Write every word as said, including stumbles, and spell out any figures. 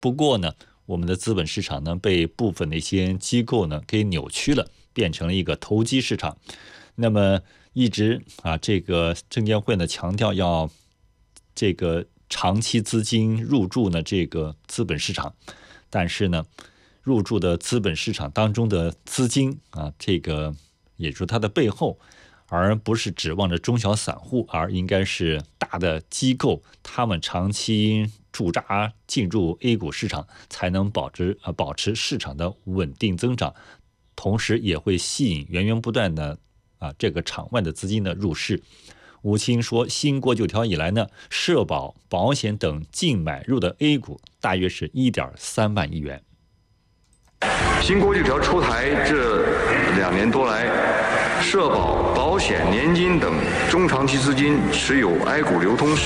不过呢，我们的资本市场呢被部分的一些机构呢给扭曲了，变成了一个投机市场。那么一直啊，这个证监会呢强调要这个长期资金入驻呢这个资本市场，但是呢，入驻的资本市场当中的资金啊，这个也就是它的背后，而不是指望着中小散户，而应该是大的机构，他们长期驻扎进入 A 股市场，才能保持啊保持市场的稳定增长，同时也会吸引源源不断的啊这个场外的资金的入市。吴清说，新国九条以来呢，社保、保险等净买入的 A 股大约是 一点三万亿元。 新国九条出台这两年多来，社保、保险、年金等中长期资金持有 A 股流通